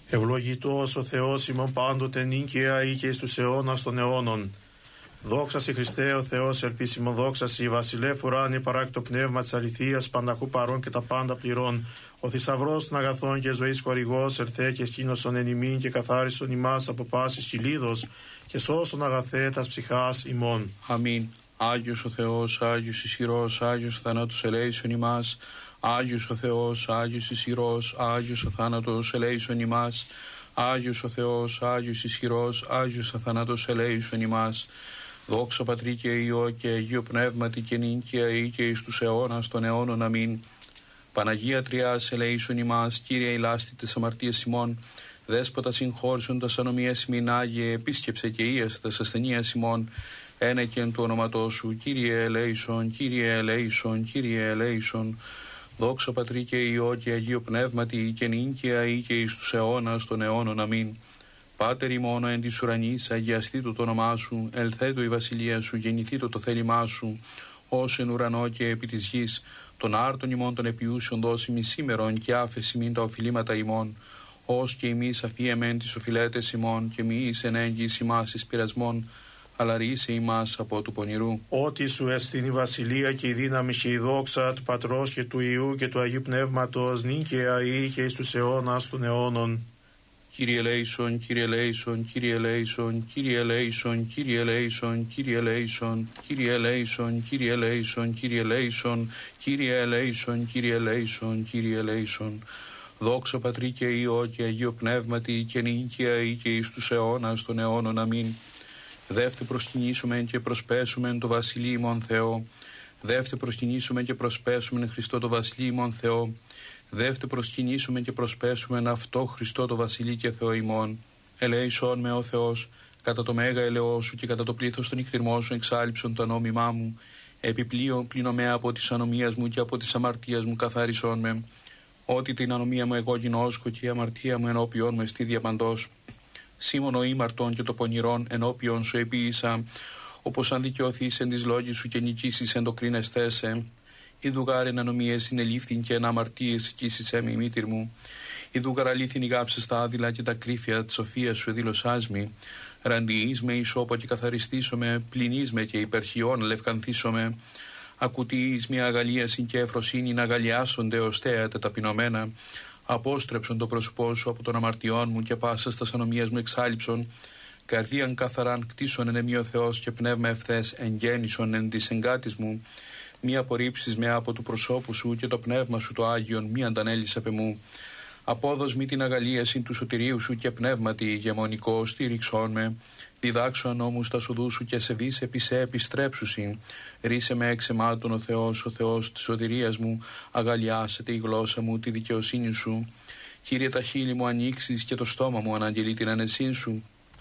Ευλογητός ο Θεός ημών πάντοτε νίκαια ή και εις τους αιώνας των αιώνων. Δόξα σε Χριστέ ο Θεός ελπίσιμο, δόξα σε βασιλεύ ουράνι παράκτο πνεύμα της αληθείας πανταχού παρών και τα πάντα πληρών. Ο θησαυρός των αγαθών και ζωής χορηγός ερθέ και σκήνωσον εν ημίν και καθάρισον ημάς από πάσης κυλίδος και σώσον αγαθέ τας ψυχάς ημών. Αμήν. Άγιος ο Θεός, Άγιος ισχυρός, Άγιος ο θάνατος ελέησον ημάς. Άγιος ο Θεός, Άγιος ισχυρός, Άγιος ο θάνατος ελέησον ημάς. Άγιος ο Θεός, Άγιος ισχυρός, Άγιος ο θάνατος ελέησον ημάς. Δόξα Πατρί και Υιό και Αγίο Πνεύματι και νίκαια ή και εις τους αιώνας των αιώνων. Αμήν. Παναγία Τριάς ελέησον ημάς, Κύριε ηλάστη τες αμαρτίες ημών. Δέσποτα συγχώρησον τας ανομίες ημίν, Άγιε επίσκεψε και ίας τας ασθενείας ημών. Ένεκεν του όνοματός σου, Κύριε ελέησον, Κύριε ελέησον, Κύριε ελέησον. Δόξα Πατρί και Υιό και Αγίο Πνεύματι και νίκαια ή και εις τους αιώνας των αιώνων. Αμήν. Πάτερ ημών εν της ουρανής, αγιαστήτω το όνομά σου, ελθέτω η βασιλεία σου, γεννηθήτω το θέλημά σου, ως εν ουρανό και επί της γης. Των άρτων ημών των επιούσεων δώσιμη σήμερον και άφεση μην τα οφειλήματα ημών, ως και εμείς αφίεμεν τις οφειλέτες ημών και μη εις εν έγκυς ημάς εις πειρασμών, αλλά ρίσε ημάς από του πονηρού. Ότι σου εστίν η βασιλεία και η δύναμη και η δόξα του Πατρός και του Υιού και του Αγίου Πνεύματος νίκαια ή και εις τους αιώνας των αιώνων. Κύριε ελέησον, Κύριε ελέησον, Κύριε ελέησον, Κύριε ελέησον, Κύριε ελέησον, Κύριε ελέησον, Κύριε ελέησον, Κύριε ελέησον, Κύριε ελέησον, Κύριε ελέησον, Κύριε ελέησον, Κύριε ελέησον. Δόξα Πατρί και Υιό και Αγίο Πνεύματι και νίκαια ή και εις τους αιώνας των αιώνων. Αμήν. Δεύτε προσκυνήσουμε και προσπέσουμε το Βασιλείο ημών Θεό. Δεύτε προσκυνήσουμε και προσπέσουμε Χριστό το Βασιλείο ημών Θεό. Δεύτε προσκυνήσουμε και προσπέσουμε αυτό Χριστό το Βασιλείο και Θεό ημών. Ελέησον με ο Θεός, κατά το μέγα ελαιό σου και κατά το πλήθος των εκθυρμών σου εξάλειψον το ανόμημά μου. Επιπλέον πλήνομαι από της ανομίας μου και από της αμαρτίας μου καθάρισον με. Ότι την ανομία μου εγώ γινώσκω και η αμαρτία μου ενώπιον μου εστί διαπαντός. Σήμωνο ήμαρτον και το πονηρόν ενώπιον σου επίησα, όπως αν δικαιωθείς εν της λόγης σου και νικήσεις εν το κρίνεστέσαι. Ιδουγάρ εν ανομίες συνελήφθην και εν αμαρτίες κοίσισέ με η μήτηρ μου. Ιδουγάρ αλήθην ηγάψες τα άδειλα και τα κρύφια της σοφίας σου εδήλωσάς μη. Ραντιείς με ισόπο και καθαριστήσομαι, πληνείς με και υπερχιών λευκανθήσομαι. Ακουτείς μια αγαλίαση και ευφροσύνη να αγαλιάσονται ως θέατα ταπεινωμένα. Απόστρεψον το πρόσωπό σου από των αμαρτιών μου και πάσας τας ανομίας μου εξάλειψον. Καρδίαν καθαράν κτίσον εν εμεί ο Θεός και πνεύμα ευθές εγγέννησον εν της εγκάτης μου. Μη απορρίψεις με από του προσώπου σου και το πνεύμα σου το Άγιον μη αντανέλεις απ' εμού. Απόδος μη την αγαλίαση του σωτηρίου σου και πνεύματι ηγεμονικό στήριξόν με. Διδάξω νόμους τα οδούς σου και σε βείς επί σε επιστρέψουσιν. Ρίσε με εξαιμάτων ο Θεός της σωτηρίας μου. Αγαλιάσετε η γλώσσα μου τη δικαιοσύνη σου. Κύριε τα χείλη μου ανοίξεις και το στόμα μου αναγγελεί την ανεσήν σου.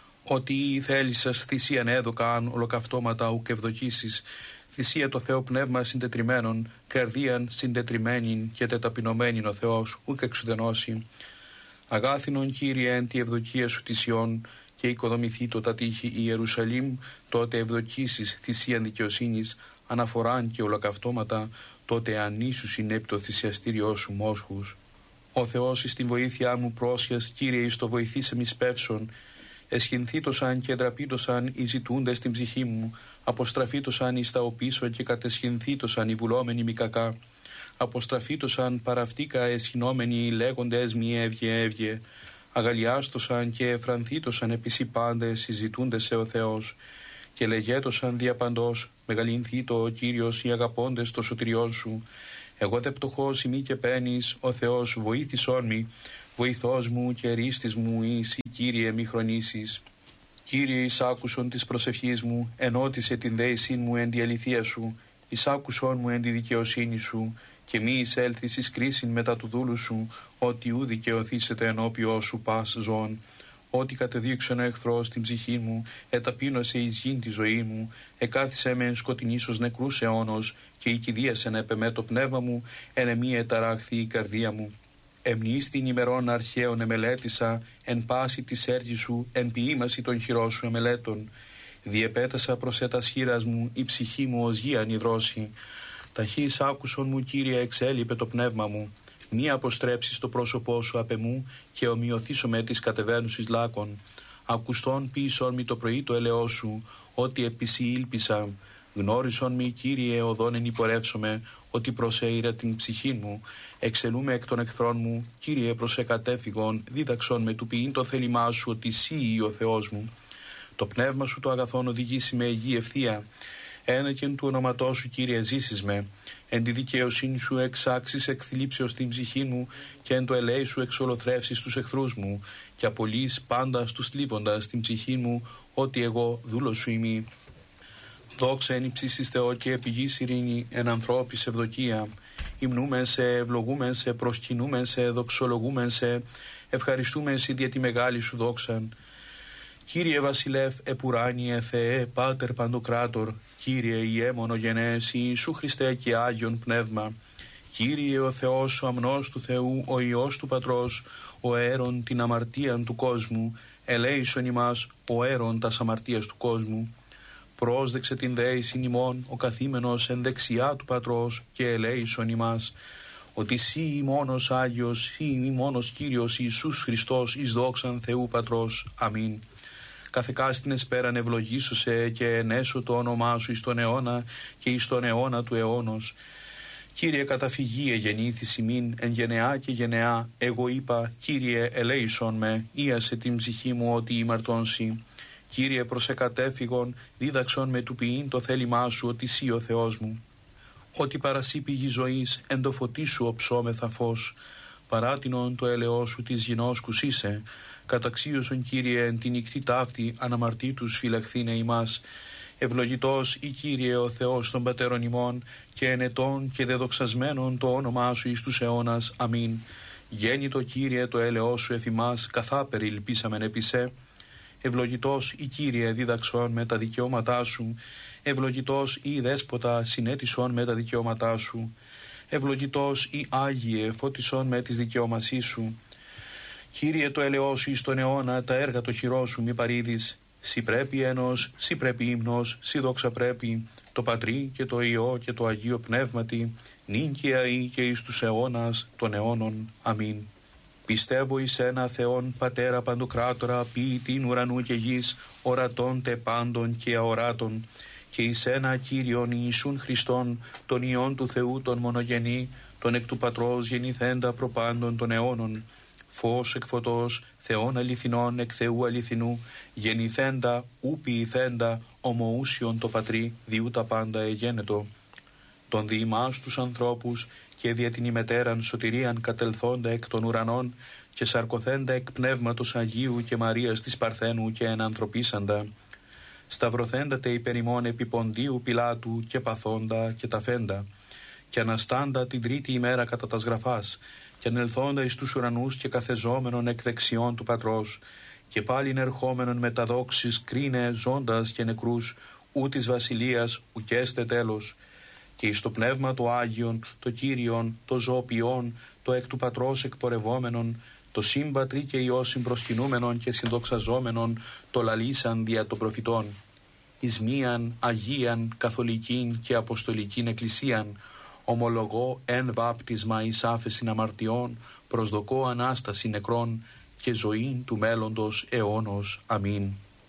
Ότι θέλησας θυσίαν έδωκαν ολοκαυτώματα ουκ ευδοκίσεις. Θυσία το Θεό πνεύμα συντετριμένον, καρδίαν συντετριμένην και τεταπεινωμένην ο Θεός ουκ εξουδενώσει. Αγάθινον Κύριε εν τη ευδοκία σου θυσιών και οικοδομηθεί το τα τείχη η Ιερουσαλήμ, τότε ευδοκίσεις θυσίαν δικαιοσύνης, αναφοράν και ολοκαυτώματα, τότε ανήσου συνέπει το θυσιαστήριό σου μόσχους. Ο Θεός εις την βοήθειά μου πρόσιας, Κύριε εις το βοηθήσε μη σπεύσον. Εσχυνθήτωσαν και ντραπήτωσαν οι ζητούντες στην ψυχή μου. Αποστραφήτωσαν εις τα οπίσω και κατεσχυνθήτωσαν οι βουλόμενοι μη κακά. Αποστραφήτωσαν παραυτήκα εσχυνόμενοι οι λέγοντες μη έβγε. Αγαλιάστωσαν και εφρανθήτωσαν επίση πάντες συζητούντες σε ο Θεός. Και λεγέτωσαν διαπαντός, μεγαλυνθήτω ο Κύριος οι αγαπώντες το σωτηριόν σου. Εγώ δε πτωχός ημί και πένης, ο Θεός βοήθησόν μη. Βοηθός μου και ρίστης μου είσαι, Κύριε μη χρονίσεις. Κύριε εις άκουσον της προσευχής μου, ενώτισε την δέησήν μου εν τη αληθεία σου, εις άκουσον μου εν τη δικαιοσύνη σου, και μη εισέλθεις εις κρίσιν μετά του δούλου σου, ότι ου δικαιωθήσετε ενώπιό σου πας ζών. Ότι κατεδείξον ο εχθρός την ψυχή μου, εταπείνωσε εις γην τη ζωή μου, εκάθισε με εν σκοτεινής ως νεκρούς αιώνος, και οικηδίασεν επ' εμέ το πνεύμα μου, εν εμή εταράχθη η καρδία μου. Εμνείς την ημερών αρχαίων εμελέτησα, εν πάση της έργης σου, εν ποιήμαση των χειρών σου εμελέτων. Διεπέτασα προς έτας χείρας μου, η ψυχή μου ως γη ανιδρώσει. Ταχύς άκουσον μου, Κύριε, εξέλιπε το πνεύμα μου. μη αποστρέψεις το πρόσωπό σου απ' εμού και ομοιωθήσω με τις κατεβαίνουσης λάκων. Ακουστών ποιησόν μη το πρωί το ελαιό σου, ότι επισή ήλπισα. Γνώρισον μη, Κύριε, οδόν ενυπορεύσομαι, ότι προσέειρα την ψυχή μου. Εξελούμε εκ των εχθρών μου, Κύριε, προσεκατέφυγον, δίδαξον με του ποιήν το θέλημά σου, ότι εσύ ο Θεός μου. Το πνεύμα σου το αγαθόν οδηγήσει με υγιή ευθεία. Ένεκεν του ονοματός σου, Κύριε, ζήσεις με. Εν τη δικαιοσύνη σου εξάξεις εκθλίψεως την ψυχή μου, και εν το ελέη σου εξολοθρεύσεις τους εχθρούς μου, και απολύεις πάντα στους θλίβοντας την ψυχή μου, ότι εγώ δούλος σου ημί. Δόξα εν υψίστοις Θεό και πηγής ειρήνη, εν ανθρώπης ευδοκία. Υμνούμεν σε, ευλογούμεν σε, προσκυνούμεν σε, δοξολογούμεν σε, ευχαριστούμεν σε δια τη μεγάλη σου δόξαν. Κύριε Βασιλεύ, επουράνιε Θεέ, Πάτερ Παντοκράτορ, Κύριε Ιε μονογενές, Ιησού Χριστέ και Άγιον Πνεύμα. Κύριε ο Θεός, ο αμνός του Θεού, ο Υιός του Πατρός, ο αέρον την αμαρτίαν του κόσμου, ελέησον ημάς, ο αέρον τας αμαρτίας του κόσμου. Πρόσδεξε την δέησιν ημών, ο καθήμενος εν δεξιά του Πατρός, και ελέησον ημάς, ότι σύ ημώνος Άγιος, σύ ημώνος Κύριος Ιησούς Χριστός, εις δόξαν Θεού Πατρός. Αμήν. Καθεκάστην εσπέραν ευλογήσωσε και ενέσω το όνομά σου εις τον αιώνα και εις τον αιώνα του αιώνος. Κύριε, καταφυγή εγεννήθης ημίν εν γενεά και γενεά. Εγώ είπα, Κύριε, ελέησον με, ίασε την ψυχή μου ότι ημαρτώνσι. Κύριε, προσεκατέφυγον, δίδαξον με του ποιήν το θέλημά σου, ότι σύ ο Θεός μου. Ότι παρασύ πηγή ζωής, εν το φωτί σου οψόμεθα φως. Παράτινον το έλεό σου της γινώσκους είσαι. Καταξίωσον, Κύριε, εν την νυχτή ταύτη, αναμαρτήτους φυλαχθήνε ημάς. Ευλογητός η Κύριε ο Θεός των πατέρων ημών, και ενετών και δεδοξασμένων το όνομά σου εις τους αιώνας. Αμήν. Γέννητο, Κύριε, το έλεό σου εφημάς, καθάπερ ηλπίσαμεν επί σε. Ευλογητός η Κύριε, δίδαξον με τα δικαιώματά σου. Ευλογητός η Δέσποτα, συνέτησον με τα δικαιώματά σου. Ευλογητός η Άγιε, φώτισον με τις δικαιώμασή σου. Κύριε, το έλεό σου εις τον αιώνα, τα έργα το χειρό σου μη παρήδεις. Σι πρέπει ένος, σι πρέπει ύμνος, σι δόξα πρέπει, το Πατρί και το Υιό και το Αγίο Πνεύματι, νυν και αεί και εις τους αιώνας των αιώνων. Αμήν. Πιστεύω εις ένα Θεόν Πατέρα Παντοκράτορα, ποιητήν ουρανού και γης, ορατών τε πάντων και αοράτων, και εις ένα Κύριον Ιησούν Χριστόν, τον Υιόν του Θεού τον μονογενή, τον εκ του Πατρός γεννηθέντα προπάντων των αιώνων, φως εκ φωτός, Θεόν αληθινών εκ Θεού αληθινού, γεννηθέντα, ου ποιηθέντα, ομοούσιον το Πατρί, διού τα πάντα εγένετο. Τον διημάς τους ανθρώπους, και δια την ημετέραν σωτηρίαν κατελθόντα εκ των ουρανών, και σαρκωθέντα εκ πνεύματος Αγίου και Μαρίας της Παρθένου και ενανθρωπίσαντα. Σταυρωθέντα τε υπερ ημών επί Ποντίου Πιλάτου, και παθόντα και ταφέντα, και αναστάντα την τρίτη ημέρα κατά τας γραφάς, και ανελθόντα εις τους ουρανούς και καθεζόμενον εκ δεξιών του Πατρός, και πάλιν ερχόμενον με τα δόξης κρίνε ζώντας και νεκρούς, ου της βασιλείας ουκέστε τέλος. Και εις το πνεύμα το Άγιον, το Κύριον, το ζωοποιόν, το εκ του Πατρός εκπορευόμενον, το σύμπατρι και Υιό συμπροσκυνούμενον και συνδοξαζόμενον, το λαλήσαν δια των προφητών. Εις μίαν Αγίαν, Καθολικήν και Αποστολικήν Εκκλησίαν, ομολογώ εν βάπτισμα εις άφεσιν αμαρτιών, προσδοκώ Ανάσταση νεκρών και ζωήν του μέλλοντος αιώνος. Αμήν.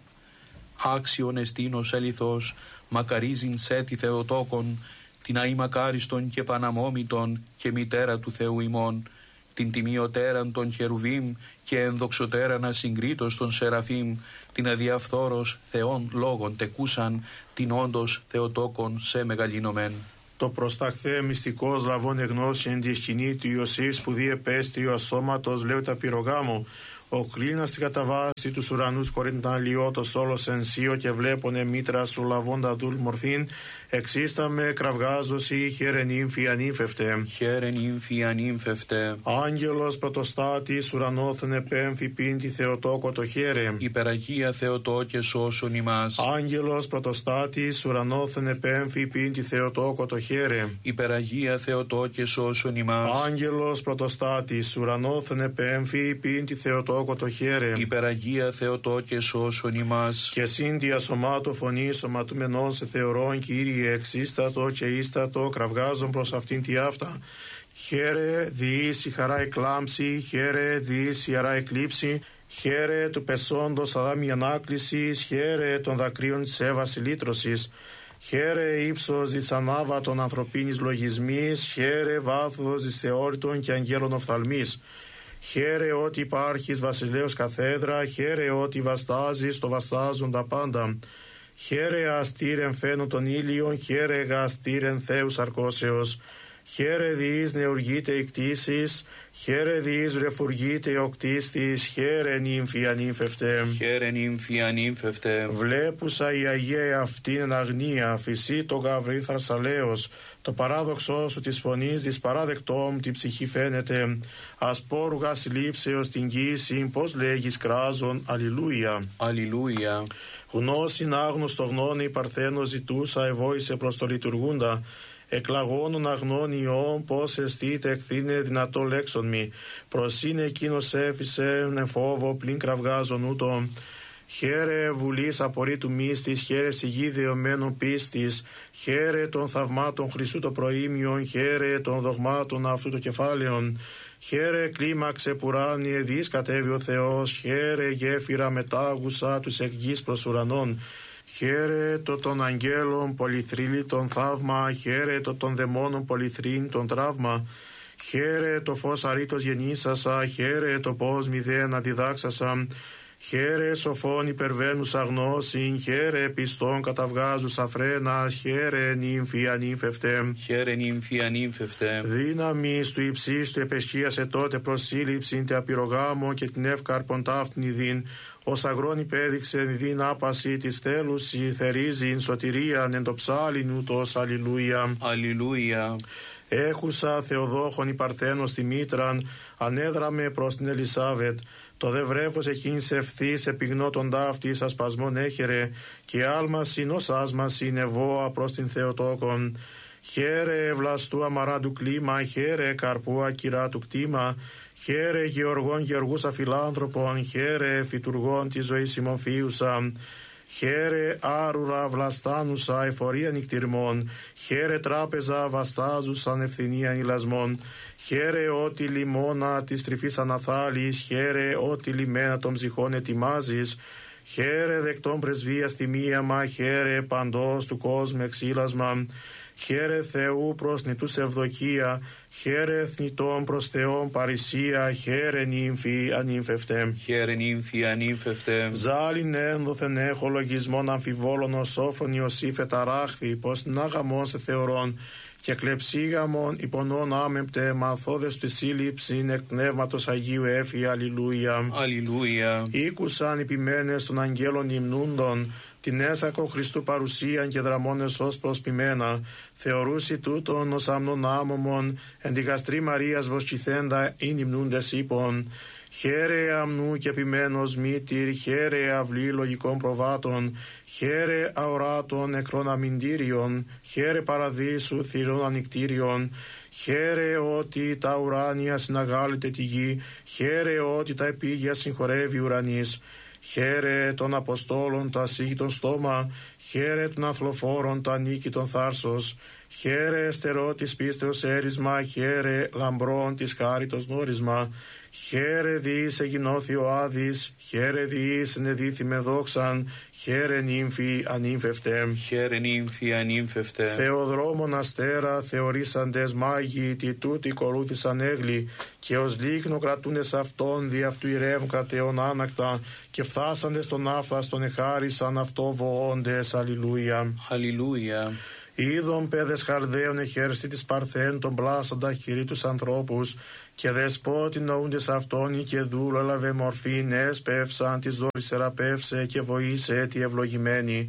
Άξιον εστίνος αληθώς, μακαρίζειν σε τη Θεοτόκον, την αημακάριστον και παναμόμητον και μητέρα του Θεού ημών, την τιμιωτέραν των χερουβίμ και ενδοξωτέραν ασυγκρίτως των σεραφείμ, την αδιαφθόρος Θεών λόγων τεκούσαν, την όντως Θεοτόκον σε μεγαλύνομεν. Το προσταχθέ μυστικός λαβών εγνώση εν τη σκηνή του Ιωσής που διεπέστη ο ασώματος λέω τα πυρογάμου. Ο κλίνας στην καταβάση τους ουρανούς κορίνταν λιώτος όλος εν σίο και βλέπονε μήτρα σου λαβώντα δούλ μορφήν, εξίσταμε κραυγάζωση χαίρε νύμφη ανήμφευτε. Χαίρε νύμφη ανήμφευτε. Άγγελος πρωτοστάτης ουρανόθεν επέμφη πίντη Θεοτόκο το χαίρε. Υπεραγία Θεοτόκε σώσον ημάς. Άγγελος πρωτοστάτης ουρανόθεν επέμφη πίντη Θεοτόκο το χαίρε. Υπεραγία Θεοτόκε σώσον ημάς. Άγγελος πρωτοστάτης ουρανόθεν επέμφη πίντη Θεοτόκο το χαίρε. Υπεραγία Θεοτόκε σώσον ημάς. Και σύντια σωμάτω φωνή σωματούμενον σε θεωρών Κύριε εξίστατο και ίστατο κραυγάζον προς αυτήν τη αυτά Χαίρε διείς η χαρά εκλάμψη, χαίρε διείς η χαρά εκλείψη, χαίρε του πεσόντος αδάμι ανάκλησης, χαίρε των δακρύων της Εύας ηλίτρωσης, χαίρε ύψος της ανάβατων ανθρωπίνης λογισμής, χαίρε βάθος της θεώρητων και αγγέλων οφθαλμής. Χαίρε ότι υπάρχεις βασιλέως καθέδρα, χαίρε ότι βαστάζεις το βαστάζοντα πάντα. Χαίρε αστήρεν φαίνον των ήλιων, χαίρε γαστήρεν Θεούς αρκώσεως. Χαίρε διείς νεουργείτε η κτήσης, χαίρε διείς βρεφουργείτε η οκτίστης, χαίρε νύμφη ανύμφευτε. Χαίρε νύμφη ανύμφευτε. Βλέπουσα η Αγία αυτήν εν αγνία, φυσί το γαβρί θαρσαλέως, το παράδοξό σου της φωνής της παράδεκτόμ τη ψυχή φαίνεται, ασπόρουγα συλλήψεως την κοίηση, πώς λέγεις κράζον, αλληλούια. Αλληλούια. Γνώσιν άγνωστο γνώνη παρθένος ζητούσα, ευόησε προς το λειτουργούντα, εκλαγώνων αγνών ιών, πώς εστίτε εκθήνε δυνατό λέξον μη. Προσύνε εκείνος έφυσε, φόβο πλην κραυγάζον ούτω. Χαίρε βουλής απορρίτου μύστης, χαίρε σιγή δεωμένων πίστης, χαίρε των θαυμάτων Χριστού το προήμιον, χαίρε των δογμάτων αυτού το κεφάλαιον. Χαίρε κλίμαξε πουράνιε, δις κατέβει ο Θεός, χαίρε γέφυρα μετάγουσα τους εκ γης προς ουρανών. Χαίρε το των αγγέλων πολυθρύλιτον θαύμα, χαίρε το των δαιμόνων πολυθρύν τον τραύμα. Χαίρε το φως αρήτως γεννήσασα, χαίρε το πώς μηδέν αντιδάξασα. Χαίρε σοφών υπερβαίνουσα γνώση, χαίρε πιστών καταβγάζουσα φρένα, χαίρε νύμφη ανύμφευτε. Χαίρε νύμφη ανύμφευτε. Δύναμις του υψίστου επεσχίασε τότε προσύλληψην τε απειρογάμο και την εύκαρπον ταύτην ειδήν. Ως αγρόν υπέδειξε δίν άπαση της θέλουση, θερίζειν σωτηρίαν εν το ψάλιν ούτως, αλληλούια. Αλληλούια. Έχουσα Θεοδόχων η Παρθένος τη μήτραν, ανέδραμε προς την Ελισάβετ. Το δε βρέφος εκείνης ευθύς επιγνώ τον ταύτης ασπασμόν έχερε, και άλμα συνός άσμα συνεβόα προς την Θεοτόκον. Χαίρε ευλαστού αμαράντου κλίμα, χαίρε καρπού ακυρά του κτήμα, χαίρε γεωργών γεωργούσα φιλάνθρωπων, χαίρε φυτουργών τη ζωή συμμοφίουσα. Χαίρε άρουρα βλαστάνουσα εφορία νυχτηρμών, χαίρε τράπεζα βαστάζουσαν ευθυνία ηλασμών. Χαίρε ότι λιμώνα της τρυφής αναθάλης, χαίρε ότι λιμένα των ψυχών ετοιμάζεις. Χαίρε δεκτών πρεσβείας τιμίαμα, χαίρε παντός του κόσμου εξήλασμα. Χαίρε Θεού προς νητούς ευδοκία, χαίρε θνητών προς Θεόν παρησία, χαίρε νύμφη ανύμφευτε. Χαίρε νύμφη ανύμφευτε. Ζάλιν ένδοθεν έχω λογισμόν αμφιβόλων ως όφωνη ως ύφετα ράχθη, πως να γαμών σε θεωρών, και κλεψίγαμον υπονών άμεμπτε μαθώδες του σύλληψην εκ πνεύματος Αγίου έφη, αλληλούια. Αλληλούια. Ήκουσαν επιμένες των αγγέλων υμνούντων, την έσακο Χριστού παρουσίαν και δραμώνες ως προσπημένα, θεωρούσι τούτον ως αμνών άμωμον, εν τη γαστρή Μαρίας βοσκηθέντα ειν υμνούντες είπων. Χαίρε αμνού και επιμένος μήτηρ, χαίρε αυλή λογικών προβάτων, χαίρε αοράτων νεκρών αμυντήριων, χαίρε παραδείσου θυρών ανοιχτήριων, χαίρε ότι τα ουράνια συναγάλλεται τη γη, χαίρε ότι τα επίγεια συγχωρεύει ουρανής. Χαίρε των Αποστόλων το ασύγητον στόμα, χαίρε των αθλοφόρων το ανίκητον θάρσος, χαίρε εστερό της πίστεως έρισμα, χαίρε λαμπρών της χάριτος νόρισμα. Χαίρε διείς εγινώθη ο Άδης, χαίρε διείς ενεδίθη με δόξαν, χαίρε νύμφη ανύμφευτε. Χαίρε νύμφη ανύμφευτε. Θεοδρόμων αστέρα θεωρήσαντες μάγοι, τι τούτοι κορούθησαν έγλοι, και ως λίχνο κρατούνες αυτόν δι' αυτού ηρεύουν κρατεών άνακτα, και φθάσαντες τον άφθαστον εχάρισαν αυτό βοώντες, αλληλούια. Αλληλούια. Είδων παιδες Χαρδαίων εχέρστη της Παρθέν των πλάσαντα χειρή τους ανθρώπους, και δεσπότη νοούντες αυτόν και δούλο έλαβε μορφήν, έσπευσαν της δόρης θεραπεύσε και βοήσε τη ευλογημένη.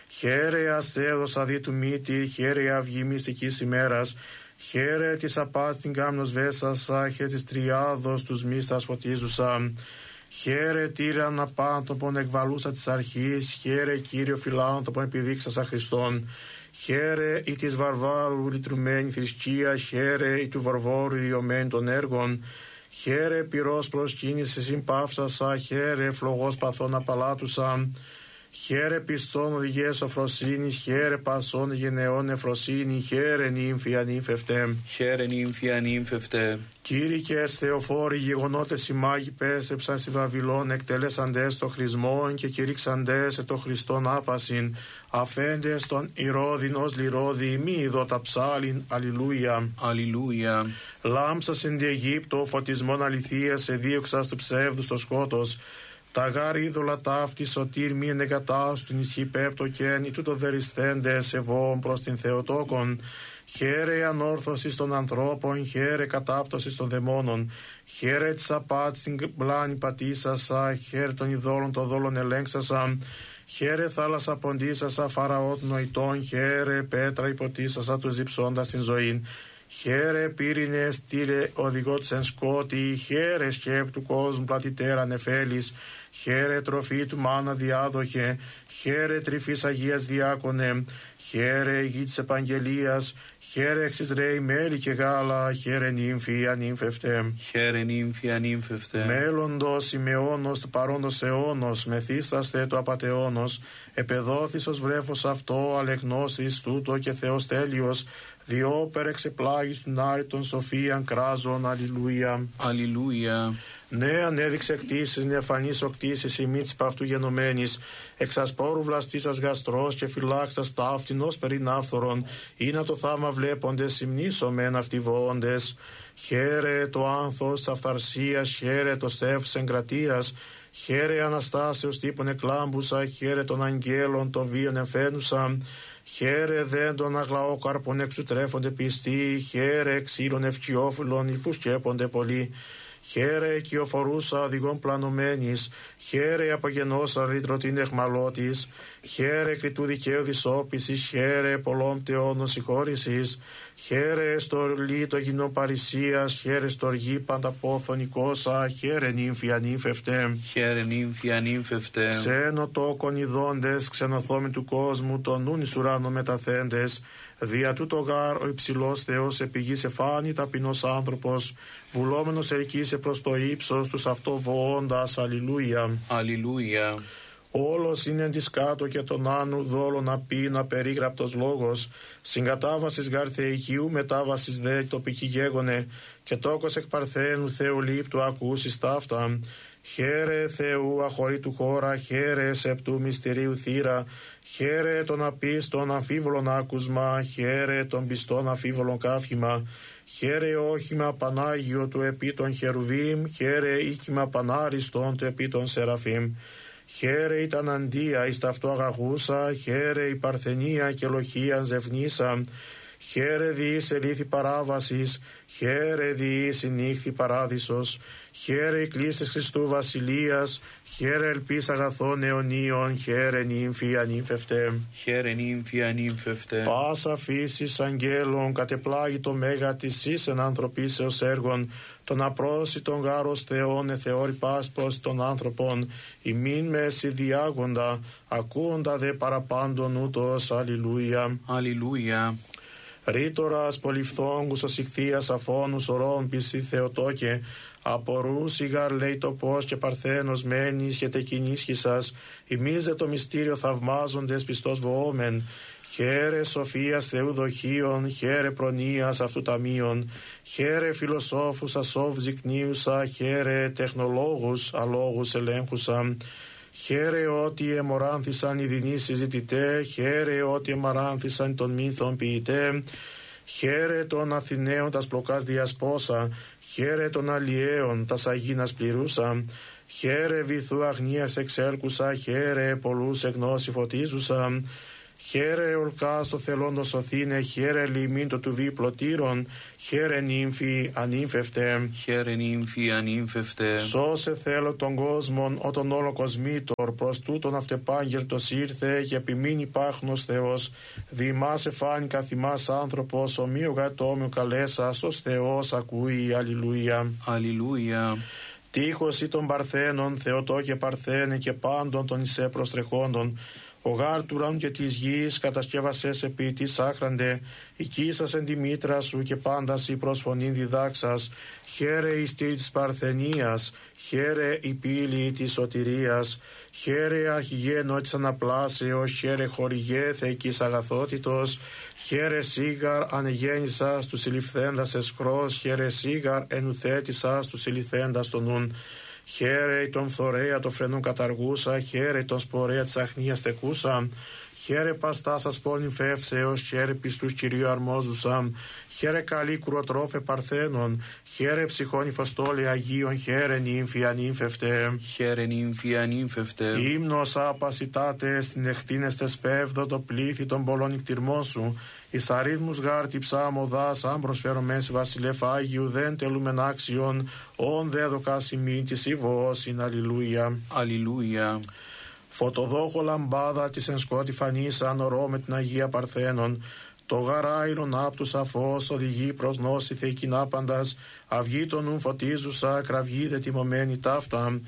Χαίρε αστέδωσα δι' του μύτη, χαίρε αυγή μυστικής ημέρας, χαίρε της απάς την κάμνος βέσασα, χαίρε της τριάδος τους μίστας φωτίζουσα. Χαίρε τύραν απάντοπον εκβαλούσα της αρχής, χαίρε Κύριο φιλάνθρωπον επιδείξασα Χριστόν. Χαίρε η της βαρβάρου λυτρουμένη θρησκεία, χαίρε η του βαρβόρου ιωμένη των έργων. Χαίρε πυρός προσκύνηση συμπαύσασα, χαίρε φλογός παθών απαλάτουσα. Χαίρε πιστών οδηγέ σοφροσύνης, χαίρε πασών γενεών νεφροσύνη, χαίρε νύμφη ανήμφευτε. Χαίρε νύμφη ανήμφευτε. Κήρυκες Θεοφόροι γεγονότες οι μάγοι πέστεψαν στη Βαβυλών, εκτέλεσαντες το χρησμόν και κηρύξαντες το Χριστόν άπασιν, αφέντες των Ηρώδην ως λιρώδη, μη ειδώτα ψάλιν, αλληλούια. Αλληλούια. Λάμψας εν τη Αιγύπτο, φωτισμόν αληθείας, εδίωξας του ψεύδου στο σκότος. Τα γάρ είδωλα ταύτη σωτήρ μη ενεγκατάστουν ισχύ πέπτο και εν τούτο δερισθέντε σεβόμ προς την Θεοτόκον. Χαίρε ανόρθωση των ανθρώπων, χαίρε κατάπτωση των δαιμόνων. Χαίρε της απάτης την πλάνη πατήσασα, χαίρε των ειδόλων των δόλων ελέγξασα. Χαίρε θάλασσα ποντίσασα φαραώτ νοητών, χαίρε πέτρα υποτίσασα τους διψώντας την ζωή. Χαίρε πύρινε στήλε οδηγότης εν σκότη, χαίρε σκέπ του κόσμου πλατητέρα νεφέλης, χαίρε τροφή του μάνα διάδοχε, χαίρε τρυφής Αγίας διάκονε, χαίρε γη της επαγγελίας, χαίρε εξ Ισραήλ μέλι και γάλα, χαίρε νύμφη ανήμφευτε. Χαίρε νύμφη ανήμφευτε. Μέλλοντος ημεώνος του παρόντος αιώνος, μεθύσταστε το απατεώνος, επεδόθης ως βρέφος αυτό, αλεγνώστης τούτο και Θεός τέλειος, διόπερ εξεπλάγης του άρρητον σοφίαν κράζον, αλληλούια. Αλληλούια. Ναι, ανέδειξε κτήσεις, νεφανής ο κτήσεις, η μύτης παυτού γενομένης, εξασπόρου βλαστήσας γαστρός και φυλάξας ταύτινος περινάφθορον, ή να το θάμα βλέποντες, υμνήσομεν αυτιβόντες. Χαίρε το άνθος αυθαρσίας, χαίρε το στεύς εγκρατείας, χαίρε Αναστάσεως τύπων εκλάμπουσα, χαίρε των αγγέλων των βίων εμφαίνουσα. Χαίρε δεν των αγλαόκαρπων εξουτρέφονται πιστοί, χαίρε ξύλων ευκιόφυλλων υφουσκέπονται πολλοί. Χαίρε οικειοφορούσα οδηγών πλανωμένης, χαίρε απογενώσα ρήτρωτην εχμαλώτης, χαίρε κριτού δικαίου δυσόπισης, χαίρε πολλών τεώνων συγχώρησης, χαίρε στολή το γινών παρησίας, χαίρε στοργή πανταπόθων οικόσα, χαίρε νύμφη ανήμφευτε. Χαίρε νύμφη ανήμφευτε. Ξένο τόκον ειδώντες, ξενοθόμοι του κόσμου, των νουν εις ουράνων μεταθέντες, δια τούτο γάρ ο υψηλός Θεός επηγής εφάνη ταπεινός άνθρωπος, βουλόμενος ελκύσε προς το ύψος τους αυτοβοώντας, αλληλούια. Αλληλούια. Όλος είναι εν της κάτω και τον άνου δόλων απείνα περίγραπτος λόγος, συγκατάβασης γάρ θεϊκίου μετάβασης δε τοπική γέγονε, και τόκος εκ παρθένου Θεού λείπτου ακούσεις ταύτα. Χαίρε Θεού αχωρήτου χώρα, χαίρε σεπτού μυστηρίου θύρα, χαίρε των απίστων αμφίβολων άκουσμα, χαίρε των πιστών αμφίβολων καύχημα, χαίρε όχημα Πανάγιο του επί των χερουβίμ, χαίρε οίκημα Πανάριστον του επί των σεραφίμ. Χαίρε ήταν αντία εις ταυτό αγαγούσα, χαίρε η παρθενία και λοχίαν ζευνήσα, χαίρε διείς ελήθη παράβασης, χαίρε διείς νύχθη παράδεισος, χαίρε οι κλίστες Χριστού βασιλείας, χαίρε ελπίς αγαθών αιωνίων, χαίρε νύμφη ανήμφευτε. Χαίρε νύμφη ανήμφευτε. Πάσα φύσης αγγέλων κατεπλάγει το μέγα της εις εν ανθρωπίσεως έργων, τον απρόσιτον γάρος Θεόν εθεώρη πάσπος των άνθρωπων, ημίν μέση διάγοντα, ακούοντα δε παραπάντων ούτως, αλληλούια. Αλληλούια. Ρήτορας πολυφθόγκους ως ηχθείας αφώνους ορών πισί Θεοτόκε, απορούς ηγαρ λέει το πώς και παρθένος μένεις και τεκινίσχυσας, ημείς δε το μυστήριο θαυμάζοντες πιστός βοόμεν. Χαίρε σοφίας Θεού δοχείων, χαίρε προνοίας αυτού ταμείων, χαίρε φιλοσόφους ασόβ ζυκνίουσα, χαίρε τεχνολόγους αλόγους ελέγχουσα. Χαίρε ότι εμοράνθησαν οι δεινοί συζητητέ, χαίρε ότι εμαράνθησαν των μύθων ποιητέ, χαίρε των Αθηναίων τας πλοκάς διασπόσα, χαίρε των αλλιέων τας αγίνας πληρούσα, χαίρε βυθού αγνίας εξέλκουσα, χαίρε πολλούς εγνώση φωτίζουσα, χαίρε ολκά στο θελόντο σωθήνε, χαίρε λιμήν το του βή πλωτήρων, χαίρε νύμφη ανήμφευτε. Χαίρε νύμφη ανήμφευτε. Σώσε θέλω τον κόσμον, ο τον όλο κοσμήτορ, προς τούτον αυτεπάγγελτος ήρθε και επιμείνει πάχνος Θεός. Δημάς εφάνει καθημάς άνθρωπος, ομοίου γατόμοιου καλέσας, ως Θεός ακούει, αλληλούια. Αλληλούια. Τείχος ή των Παρθένων, Θεοτόκε Παρθένε και πάντων των Ισέ προστρεχόντων, Ο γάρ του ουρανού και της γης κατασκεύασες επί της άχραντε, οικίσας εν τη μήτρα σου και πάντας η προσφωνήν διδάξας. Χαίρε η στήλη της Παρθενίας, χαίρε η πύλη της σωτηρίας, χαίρε αρχηγένο της αναπλάσεως, χαίρε χορηγέ θεϊκής αγαθότητος, χαίρε σίγαρ ανεγέννησας του συλληφθέντας εσχρός, χαίρε σίγαρ ενουθέτησας του συλληφθέντας τον νουν. Χαίρε τον φθορέα το φρενούν καταργούσα, χαίρε τον σπορέα της αχνίας τεκούσα, χαίρε παστάσας πόλην φεύσεως, χαίρε πιστούς Κυρίου αρμόζουσα, χαίρε καλή κουροτρόφε παρθένων, χαίρε ψυχών υφοστόλη Αγίων, χαίρε νύμφη ανύμφευτε. Χαίρε νύμφη ανύμφευτε. Ύμνος απασιτάτε στην εκτείνεστε σπέβδο το πλήθη των πολλών νικτυρμών σου, εις αρρύθμους γάρτη ψάμοδας, αν προσφέρω μέση βασιλεύ Άγιου, δεν τελούμεν άξιον, ον δέδοκας ημίν της υβώσιν. Αλληλούια. Αλληλούια. Φωτοδόχο λαμπάδα της εν σκότη φανίσαν ορώ με την Αγία Παρθένων, το γαράιλον άπτου σαφώς οδηγεί προς γνώση θεϊκήν άπαντας, αυγή των νουν φωτίζουσα, κραυγή δε τιμωμένη ταύτα.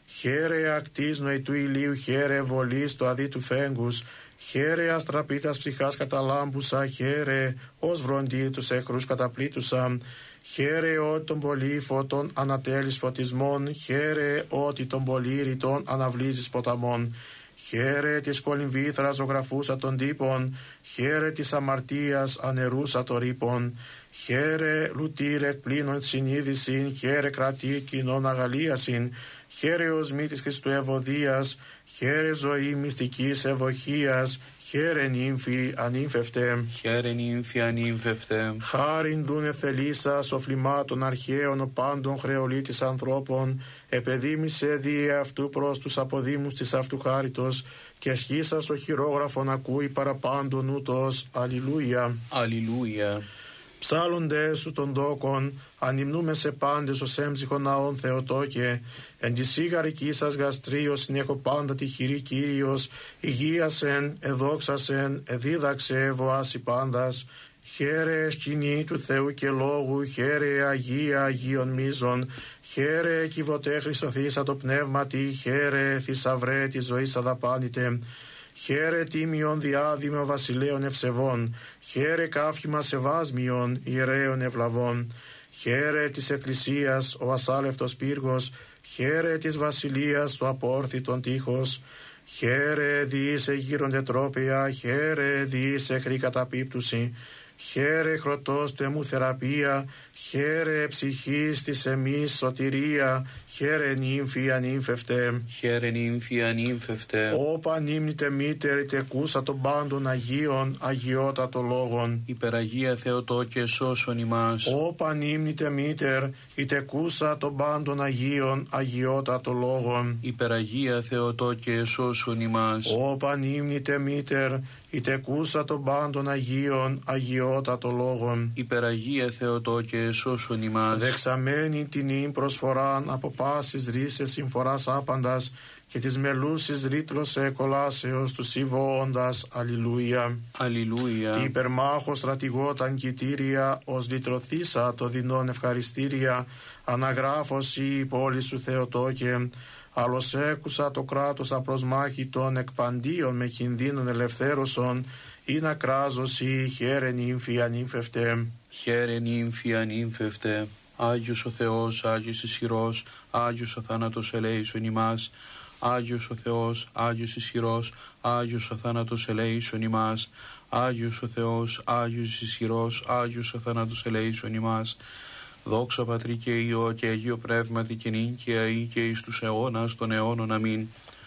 Χαίρε ακτής νοητού ηλίου, χαίρε βολής το αδί του φέγγους, χαίρε αστραπίτας ψυχάς καταλάμπουσα, χαίρε ως βροντί τους έχρους καταπλήτουσα, χαίρε ότι τον πολύφο των ανατέλεις φωτισμών, χαίρε ότι τον πολύρητον αναβλύζεις ποταμών. Χαίρε της κολυμβήθρας ζωγραφούσα των τύπων, χαίρε της αμαρτίας ανερούσα το ρήπον. Χαίρε λουτήρε εκπλήνων συνείδησιν, χαίρε κρατή κοινών αγαλίασιν, χαίρε οσμή της Χριστού ευωδίας, χαίρε ζωή μυστικής ευοχίας, χαίρε νύμφη ανύμφευτε. Χαίρε νύμφη ανύμφευτε. Χάριν δούνε θελήσας οφλημάτων αρχαίων ο πάντων χρεολίτης ανθρώπων, επεδίμησε δι' αυτού προς τους αποδήμους της αυτού χάριτος, και σχίσας το χειρόγραφον ακούει παραπάντων ούτως. Αλληλούια. Αλληλούια. Ψάλλονται σου των τόκων, ανυμνούμε σε πάντες ως έμψυχον ναόν Θεοτόκε, εν τη σίγαρική σας γαστρίος συνέχω πάντα τη χειρή Κύριος, υγείασεν, εδόξασεν, εδίδαξε, βοάσει πάντας. Χαίρε σκηνή του Θεού και λόγου, χαίρε Αγία Αγίων μίζων, χαίρε κυβωτέ Χριστοθήσα το πνεύματι, χαίρε θησαυρέ τη ζωή αδαπάνητε. Χαίρε τίμιον διάδημα βασιλέων ευσεβών, χαίρε κάφημα σεβάσμιον ιερέων ευλαβών. Χαίρε της Εκκλησίας ο ασάλευτος πύργος, χαίρε της βασιλείας το απόρθητον τείχος. Χαίρε διήσε γύρονται τρόπια, χαίρε διήσε χρή καταπίπτουση. Χαίρε χροτός του εμού θεραπεία, χαίρε ψυχής της εμείς σωτηρία, χαίρε νύμφη ανύμφευτε. Χαίρε νύμφη ανύμφευτε. Όπα νύμνητε μήτερ τεκούσα των πάντων Αγίων, αγιότατο λόγων. Υπεραγία Θεοτόκε σώσον ημάς. Όπα νύμνητε μήτερ τεκούσα των πάντων Αγίων, αγιότατο λόγων. Υπεραγία Θεοτόκε σώσον ημάς. Όπα νύμνητε μήτερ τεκούσα των πάντων Αγίων, αγιότατο λόγων. Υπεραγία Θεοτόκε σώσον ημάς. Δεξαμένη την ύν προσφοράν από πάσης ρίσες συμφοράς άπαντας, και της μελούσης ρήτλωσε κολάσεως του συμβώοντας. Αλληλούια. Αλληλούια. Τι υπερμάχος στρατηγόταν κητήρια, ως λυτρωθήσα το δεινόν ευχαριστήρια, αναγράφωση η πόλη σου Θεοτόκε. Άλλος έκουσα το κράτος απροσμάχητον εκπαντίων με κινδύνων ελευθέρωσον, ή να κράζωση χαίρε νύμφη ανύμφευτε. Χαίρε νύμφη ανύμφευτε. Άγιος ο Θεός, Άγιος ισχυρός, Άγιος ο θάνατος ελέησον ημάς. Άγιος ο Θεός, Άγιος ισχυρός, Άγιος ο θάνατος ελέησον ημάς. Άγιος ο Θεός, Άγιος ισχυρός, Άγιος ο θάνατος ελέησον ημάς. Δόξα Πατρί και Υιό και Αγίο Πνεύματι και νυν και αεί και εις τους αιώνας των αιώνων. Αμήν.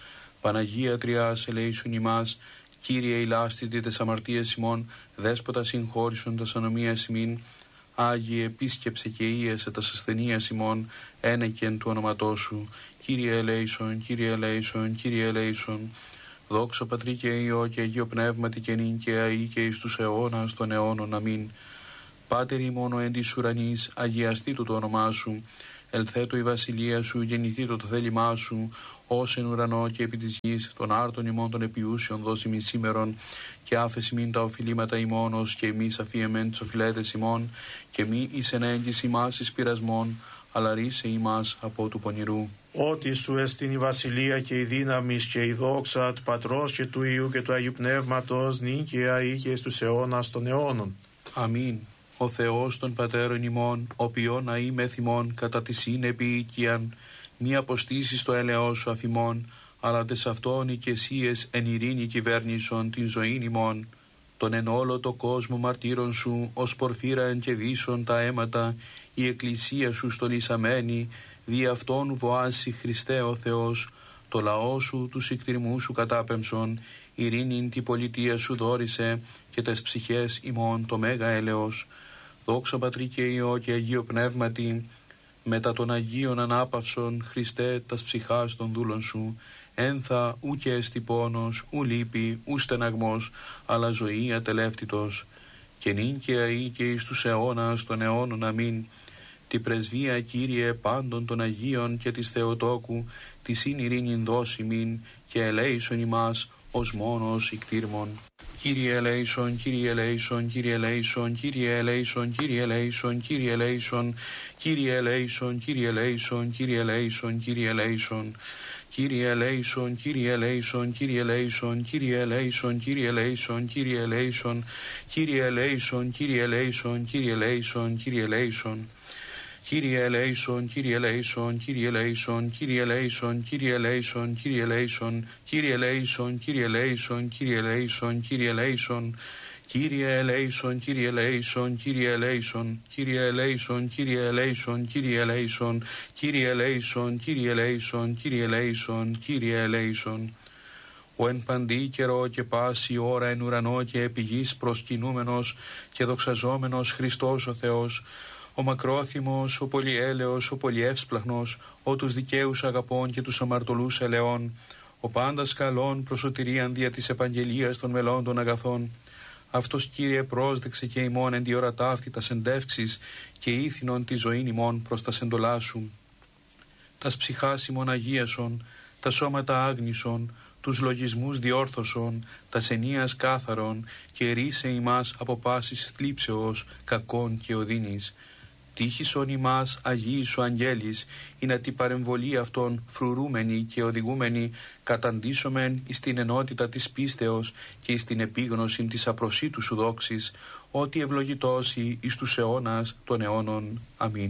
Παναγία Τριάς ελέησον ημάς. Κύριε ηλάστητη τες αμαρτίες ημών, Δέσποτα συγχώρησον τας ανομίας ημίν. Άγιε επίσκεψε και ίεσε τας ασθενείας ημών, ένεκεν του ονοματός σου. Κύριε ελέησον, Κύριε ελέησον, Κύριε ελέησον. Δόξα Πατρί και Υιό και Αγίο Πνεύματι και νυν και αεί και εις τους αιώνας των αιώνων. Αμήν. Πάτερ ημών εν της ουρανής, αγιαστήτω το όνομά σου. Ελθέτω η βασιλεία σου, γεννηθήτω το θέλημά σου, ως εν ουρανό και επί της γης, των άρτων ημών των επιούσιων δώσει μη σήμερον, και άφεση μην τα οφειλήματα ημών, ως και εμείς αφιεμέν τις οφειλέτες ημών, και μη εις ενέγγις ημάς εις πειρασμών, αλλά ρίσε ημάς από του πονηρού. Ότι σου εστίν η βασιλεία και η δύναμη και η δόξα του Πατρός και του Υιού και του Αγίου Πνεύματος, νυν και αεί και στους αιώνας των αιώνων. Αμήν. Ο Θεός των Πατέρων ημών, οποίον αεί μεθ ημών κατά τη σύνεπη οίκιαν, μη αποστήσεις το έλεος σου αφημών, αλλά τες αυτόν οι κεσίες εν ειρήνη κυβέρνησον την ζωήν ημών. Τον εν όλο το κόσμο μαρτύρων σου, ως πορφύρα εν και βίσον τα αίματα, η εκκλησία σου στολισαμένη, δι' αυτόν βοάσει Χριστέ ο Θεός, το λαό σου τους εκτιρμού σου κατάπεμψον, ειρήνην τη πολιτεία σου δόρισε, και τες ψυχές ημών το μέγα έλεος. Δόξα Πατρί και Υιό και Αγίο Πνεύματι, μετά των Αγίων ανάπαυσον, Χριστέ τας ψυχάς των δούλων σου, ένθα ου και εστι πόνος, ου λύπη, ου στεναγμός, αλλά ζωή ατελεύτητος, και νυν και αεί και εις τους αιώνας των αιώνων. Αμήν. Τη πρεσβεία, Κύριε, πάντων των Αγίων και της Θεοτόκου, της ειν ειρήνην δώσιμην, και ελέησον ημάς ως μόνος ικτήρμον. Κύριε ελέησον, Κύριε ελέησον, Κύριε ελέησον, Κύριε ελέησον, Κύριε ελέησον, Κύριε ελέησον, Κύριε ελέησον, Κύριε ελέησον, Κύριε ελέησον, Κύριε ελέησον. Κύριε ελέησον, Κύριε ελέησον, Κύριε ελέησον, Κύριε ελέησον, Κύριε ελέησον, Κύριε ελέησον, Κύριε ελέησον, Κύριε ελέησον, Κύριε ελέησον, Κύριε ελέησον. Κύριε ελέησον, Κύριε ελέησον, Κύριε ελέησον, Κύριε ελέησον, Κύριε ελέησον, Κύριε ελέησον, Κύριε ελέησον, Κύριε ελέησον, Κύριε ελέησον, Κύριε ελέησον. Κύριε ελέησον, Κύριε ελέησον, Κύριε ελέησον, Κύριε ελέησον, Κύριε ελέησον, Κύριε ελέησον, Κύριε ελέησον, Κύριε ελέησον, Κύριε ελέησον, Κύριε ελέησον. Ο εν παντή καιρό και πάση ώρα εν ουρανό και επί γης προσκυνούμενος και δοξαζόμενος Χριστός ο Θεός, ο μακρόθυμος, ο πολυέλεος, ο πολυεύσπλαχνος, ο τους δικαίους αγαπών και τους αμαρτωλούς ελεών, ο πάντας καλών προς σωτηρίαν δια της επαγγελίας των μελών των αγαθών. Αυτός, Κύριε, πρόσδεξε και ημών εν τη ώρα ταύτη τας εντεύξεις και ήθινον τη ζωήν ημών προς τα σεντολά σου. Τας ψυχάς ημών αγίασον, τα σώματα άγνησον, τους λογισμούς διόρθωσον, τας ενίας κάθαρον, και ρίσε ημάς από πάσης θλίψεως, κακών και οδύνης. Τύχησον ημάς Αγίοι σου αγγέλης, ή να την παρεμβολή αυτών φρουρούμενοι και οδηγούμενοι καταντήσομεν εις την ενότητα της πίστεως και εις την επίγνωση της απροσίτου σου δόξης, ότι ευλογητώσει εις τους αιώνας των αιώνων. Αμήν.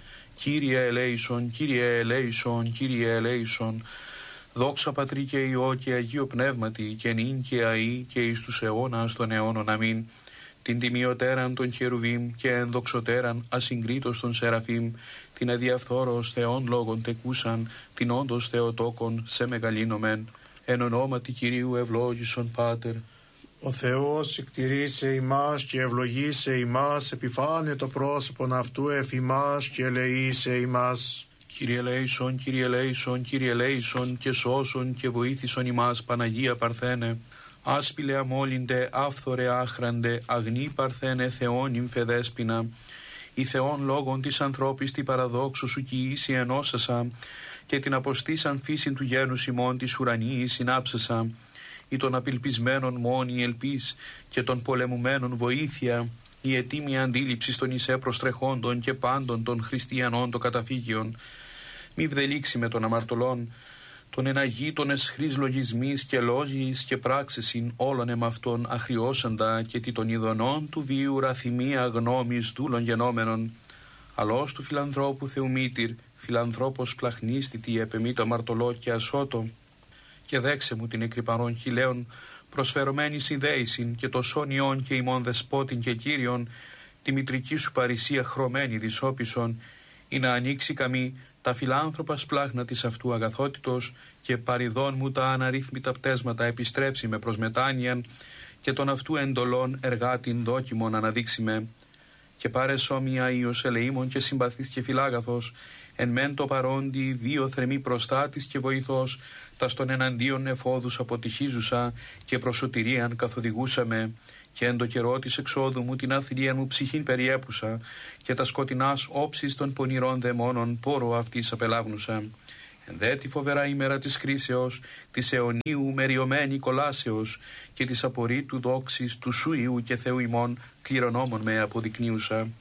Κύριε ελέησον, Κύριε ελέησον, Κύριε ελέησον. Δόξα Πατρί και Υιό και Αγίο Πνεύματι, και νυν και αεί και εις τους αιώνας των αιώνων. Αμήν. Την τιμιωτέραν των χερουβίμ και ενδοξωτέραν ασυγκρίτως των σεραφείμ, την αδιαφθόρος Θεών λόγων τεκούσαν, την όντως Θεοτόκον σε μεγαλύνομεν, εν ονόματι Κυρίου ευλόγησον Πάτερ. Ο Θεός εκτηρήσε ημάς και ευλογήσε ημάς, επιφάνε το πρόσωπον αυτού εφ' ημάς και ελεήσε ημάς. Κύριε ελέησον, Κύριε ελέησον, Κύριε ελέησον, και σώσον και βοήθησον ημάς, Παναγία Παρθένε. Άσπηλε αμόλυντε, άφθορε άχραντε, αγνή Παρθένε Θεόν ημφεδέσποινα. Η Θεόν λόγων της ανθρώπης τη παραδόξου σου κοιήσει ενώσασα, και την αποστήσαν φύσιν του γένους ημών της ουρανίης συνάψασα. Ή των απελπισμένων μόνη ελπίς, και των πολεμουμένων βοήθεια, η ετοίμη αντίληψη των εις προστρεχόντων και πάντων των χριστιανών το καταφύγιον. Μη βδελήξει με των αμαρτωλών, τον εναγεί των εσχρής λογισμής και λόγης και πράξεσιν όλων εμαυτών αχριώσαντα, και τι των ειδονών του βίου ραθυμία γνώμης δούλων γενόμενων. Αλλός του φιλανθρώπου Θεομήτηρ, φιλανθρώπος πλαχνίστητη επεμή το αμαρτωλό και ασώτο. Και δέξε μου την εκρυπαρών χιλέων προσφερωμένη συνδέησιν, και το σόνιον και ημών δεσπότην και κύριον, τη μητρική σου παρησία χρωμένη δυσόπισον, ή να ανοίξει καμή τα φιλάνθρωπα σπλάχνα της αυτού αγαθότητος, και παριδών μου τα αναρρύθμιτα πτέσματα επιστρέψει με προσμετάνιαν, και των αυτού εντολών εργάτην δόκιμον αναδείξει με. Και πάρε σώμια Υιός ελεήμων και συμπαθής και φιλάγαθος, εν μεν το παρόντι δύο θρεμή προστάτης και βοηθός, τα στον εναντίον εφόδους αποτυχίζουσα, και προσωτηρίαν καθοδηγούσαμε, και εν το καιρό της εξόδου μου την αθλίαν μου ψυχήν περιέπουσα, και τα σκοτεινάς όψεις των πονηρών δαιμόνων πόρο αυτής απελάβνουσα. Εν δε τη φοβερά ημέρα της κρίσεως, της αιωνίου μεριωμένη κολάσεως, και της απορρίτου δόξης του σου Υιού και Θεού ημών κληρονόμων με αποδεικνύουσα.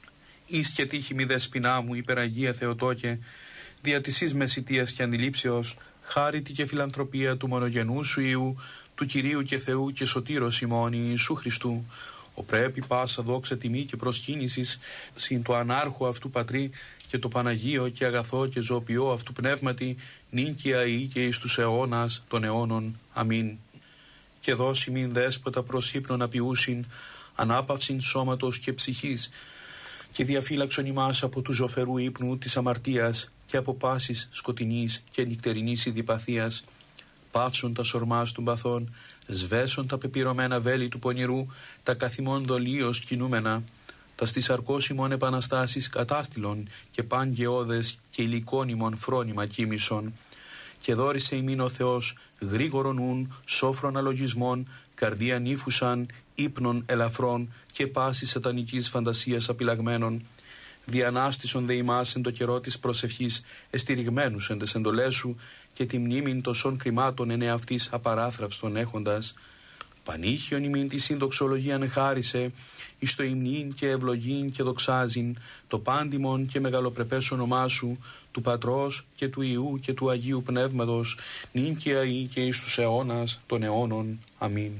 Εις και τύχη μη δεσποινά μου, υπεραγία Θεοτόκε, δια της εις μεσητείας και αντιλήψεως, χάριτη και φιλανθρωπία του μονογενού σου Υιού, του Κυρίου και Θεού και Σωτήρος ημών Ιησού Χριστού, ο πρέπει πάσα δόξα τιμή και προσκύνησης συν του ανάρχου αυτού πατρί και το Παναγίο και αγαθό και ζωοποιό αυτού πνεύματι, νυν και αεί και εις τους αιώνας των αιώνων. Αμήν. Και δώσει μην δέσποτα προς ύπνον απειούσιν, ανάπαυσιν σώματος και ψυχής, και διαφύλαξον ημάς από του ζωφερού ύπνου της αμαρτίας και από πάσης σκοτεινής και νυχτερινής ιδιπαθίας. Πάυσον τα σορμάς των παθών, σβέσον τα πεπυρωμένα βέλη του πονηρού, τα καθημών δολίως κινούμενα, τα στις αρκώσιμων επαναστάσεις κατάστηλον και παν γεώδες και υλικόνιμον φρόνημα κοίμησον. Και δόρισε ημίν ο Θεός γρήγορον ούν, σόφρον αλογισμών, καρδίαν ύφουσαν, ύπνων ελαφρών και πάση σατανικής φαντασίας απειλαγμένων. Διανάστησον δε ημάς εν το καιρό της προσευχής, εστηριγμένους εν τες εντολές σου, και τη μνήμην τοσών κρυμάτων εν εαυτής απαράθραυστον έχοντας. Πανήχιον ημίν τη συνδοξολογίαν χάρισε, εις το υμνήν και ευλογήν και δοξάζειν, το πάντιμον και μεγαλοπρεπές όνομά σου, του Πατρός και του Υιού και του Αγίου Πνεύματος, νυν και αεί και εις τους αιώνας των αιώνων. Αμήν.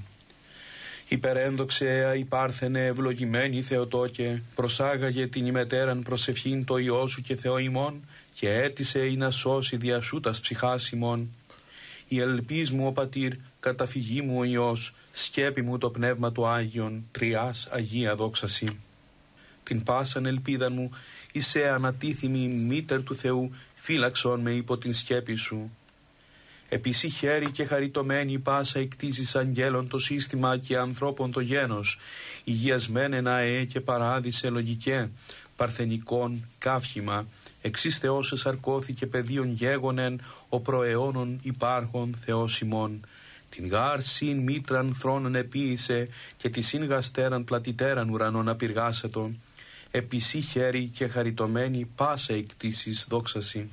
Υπερένδοξε υπάρθενε ευλογημένη Θεοτόκε, προσάγαγε την ημετέραν προσευχήν το Υιό σου και Θεό ημών, και έτησε ή να σώσει διασούτας ψυχάς ημών. Η ελπίς μου ο Πατήρ, καταφυγή μου ο Υιός, σκέπη μου το Πνεύμα του Άγιον, τριάς Αγία δόξαση. Την πάσαν ελπίδα μου, εισέ ανατίθιμη μήτερ του Θεού, φύλαξον με υπό την σκέπη σου. Επίση χέρι και χαριτωμένη πάσα εκτίζεις αγγέλων το σύστημα και ανθρώπων το γένος, υγιασμένε ναέ και παράδεισε λογικέ, παρθενικών καύχημα, εξής Θεός εσαρκώθηκε πεδίων γέγονεν, ο προαιώνων υπάρχων Θεός ημών. Την γάρ συν μήτραν θρόνων επίησε και τη συν γαστέραν πλατιτέραν ουρανών απειργάσατο. Επίση χέρι και χαριτωμένη πάσα εκτίσεις δόξαση.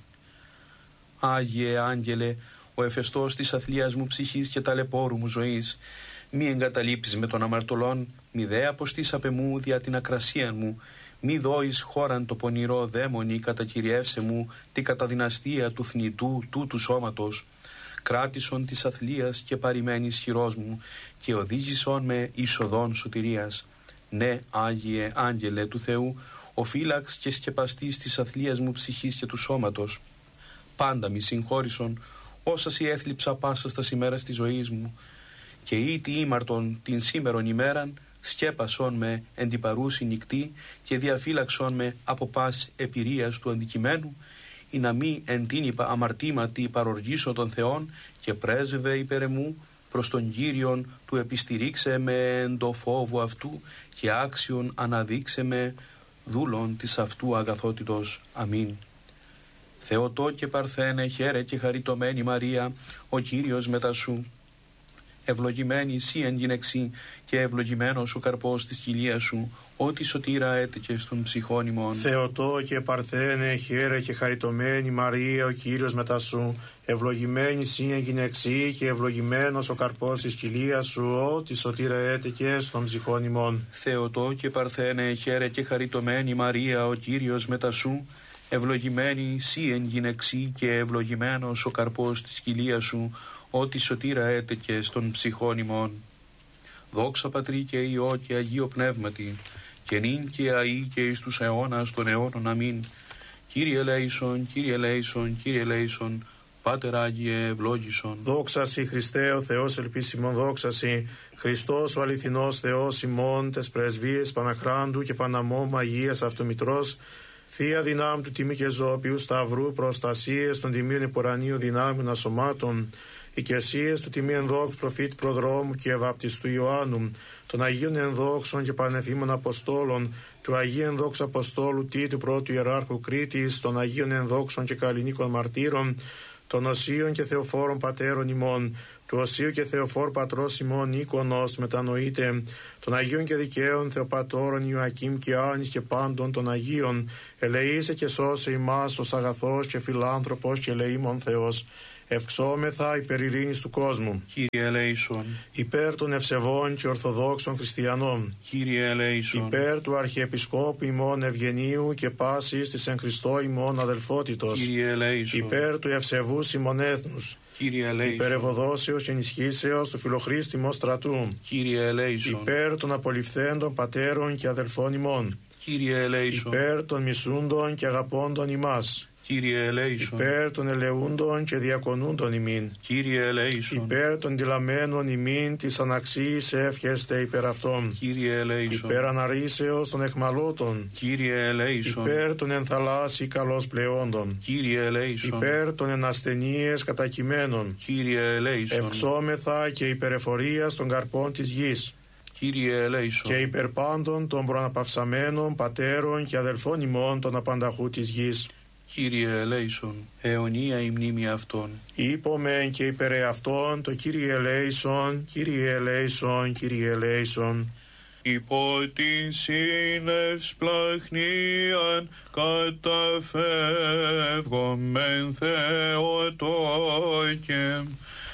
Άγιε Άγγελε, ο εφεστός της αθλίας μου ψυχής και ταλαιπώρου μου ζωής, μη εγκαταλείπεις με τον αμαρτωλόν, μη δε αποστείς απ' εμού δια την ακρασία μου, μη δώεις χώραν το πονηρό δαίμονι, κατακυριεύσε μου τη καταδυναστία του θνητού τούτου σώματος. Κράτησον της αθλίας και παρημένης χειρός μου και οδήγησον με είσοδον σωτηρίας. Ναι, Άγιε Άγγελε του Θεού, ο φύλαξ και σκεπαστής της αθλίας μου ψυχής και του σώματος. Πάντα μη συγχώρησον όσα σοι έθλιψα πάσα στα ημέρας της ζωής μου, και ήτι ήμαρτον την σήμερον ημέραν, σκέπασον με εν την παρούση νυχτή και διαφύλαξον με από πας επιρρίας του αντικειμένου, ή να μη εν την αμαρτήματι παροργήσω των Θεών, και πρέσβε υπέρ εμού προς τον Κύριον του επιστηρίξε με εν το φόβο αυτού, και άξιον αναδείξε με δούλων της αυτού αγαθότητος. Αμήν. Θεοτό και Παρθένε, χαίρε και χαριτωμένη Μαρία, ο Κύριος μετά σου. Ευλογημένη σύ εν γυναιξή και ευλογημένος ο καρπός της κοιλίας σου, ότι σωτήρα έτεκε στον ψυχών ημών. Θεοτό και Παρθένε, χαίρε και χαριτωμένη Μαρία, ο Κύριος μετά σου. Ευλογημένη σύ εν γυναιξή και ευλογημένος ο καρπός της κοιλίας σου, ότι σωτήρα έτεκε στον ψυχών ημών. Θεοτό και Παρθένε, χαίρε και χαριτωμένη Μαρία, ο Κύριος μετά σου. Ευλογημένη σύ εν γυναιξή και ευλογημένος ο καρπός της κοιλίας σου, ότι σωτήρα έτεκε στον ψυχών ημών. Δόξα Πατρί και Υιό και Αγίο Πνεύματι, και νυν και αεί και εις τους αιώνας των αιώνων. Αμήν. Κύριε ελέησον, Κύριε ελέησον, Κύριε ελέησον, Πάτερ Άγιε ευλόγησον. Δόξα σοι Χριστέ ο Θεός ελπίσιμον, δόξα σοι Χριστός ο αληθινός Θεός ημών, τες πρεσβείες Παναχράντου και Παναμόμ Αγίας Αυτομητρός, Θεία δυνάμ του τιμή και ζώπιου σταυρού, προστασίες των τιμίων υπορανίου δυνάμεων ασωμάτων, οικεσίες του τιμή ενδόξ προφήτη προδρόμου και ευαπτιστού Ιωάννου, των Αγίων ενδόξων και πανεφήμων Αποστόλων, του Αγίου ενδόξου Αποστόλου Τίτου πρώτου Ιεράρχου Κρήτης, των Αγίων ενδόξων και καλλινίκων μαρτύρων, των Οσίων και Θεοφόρων Πατέρων ημών, του Οσίου και Θεοφόρ Πατρός ημών Νίκονος μετανοείται, των Αγίων και Δικαίων Θεοπατώρων Ιωακήμ και Άνης και πάντων των Αγίων, ελεήσε και σώσε ημάς ως αγαθός και φιλάνθρωπος και ελεήμων Θεός. Ευξόμεθα υπέρ ειρήνης του κόσμου. Κύριε ελέησον. Υπέρ των ευσεβών και ορθοδόξων χριστιανών. Κύριε ελέησον. Υπέρ του Αρχιεπισκόπου ημών Ευγενίου και πάσης της εν Χριστώ ημών αδελφότητος. Κύριε ελέησον. Υπέρ του ευσεβούς ημών έθνους. Κύριε ελέησον. Υπέρ ευωδόσεως και ενισχύσεως του φιλοχρήστημος στρατού. Κύριε ελέησον. Υπέρ των απολυφθέντων πατέρων και αδελφών ημών. Κύριε ελέησον. Υπέρ των μισούντων και αγαπώντων ημάς. Κύριε ελέησον. Υπέρ των ελεούντων και διακονούντων ημίν. Κύριε ελέησον. Υπέρ των δηλαμένων ημίν της αναξίης εύχεστε υπέρ αυτών. Κύριε ελέησον. Υπέρ αναρρήσεως των εχμαλώτων. Κύριε ελέησον. Υπέρ των ενθαλάσσι καλώς πλεόντων. Κύριε ελέησον. Υπέρ των ενασθενείες κατακειμένων. Κύριε ελέησον. Ευξόμεθα και υπερεφορίας των καρπών της γης. Κύριε ελέησον. Και υπέρ πάντων των προαναπαυσαμένων πατέρων και αδελφών ημών των απανταχού της γης. Κύριε ελέησον, αιωνία η μνήμη αυτών. Είπομεν και υπέρ αυτών το Κύριε ελέησον, Κύριε ελέησον, Κύριε ελέησον. Υπό την σύνευς πλαχνίαν καταφεύγομεν Θεοτόκε,